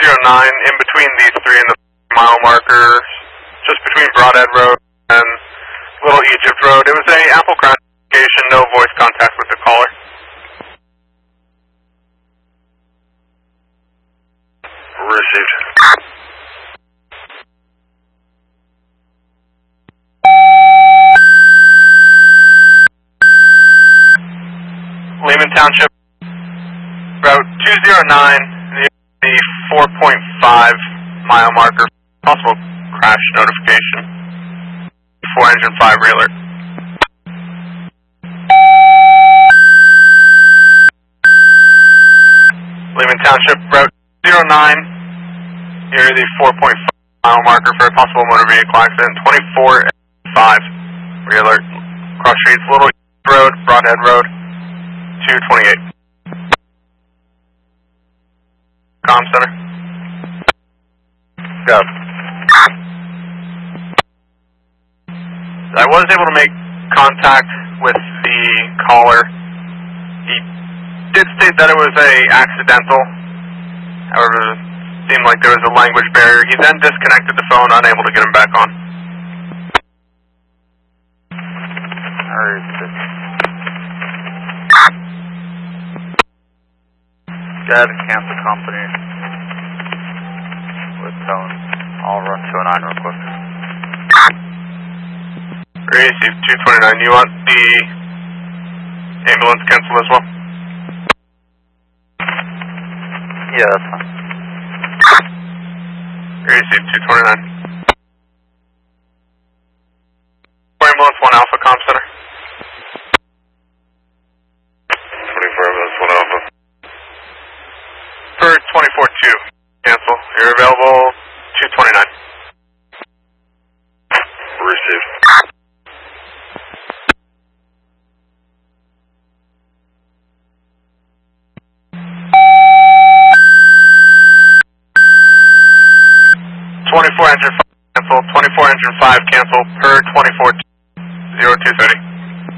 in between these three and the mile marker, just between Broadhead Road and Little Egypt Road. It was a Apple Crown notification, no voice contact with the caller. Received. Lehman Township, Route 209, the 4.5 mile marker, possible crash notification, 4 engine 5 re-alert. Lehman Township, Route 09, near the 4.5 mile marker for a possible motor vehicle accident, 24-5 re-alert. Cross streets, Little Road, Broadhead Road, 228. Comm Center. Go. I was able to make contact with the caller. He did state that it was accidental. However, it seemed like there was a language barrier. He then disconnected the phone, unable to get him back on. Go ahead and cancel company with tone. I'll run 209 real quick. Receive 229. You want the ambulance canceled as well? Yeah, that's fine. Receive 229. Ambulance 1 Alpha Comm Center. 24 ambulance 1 Alpha. For 24-2, cancel. You're available 229. Received. Engine 5 cancel. 24 engine 5 cancel per 24 0230.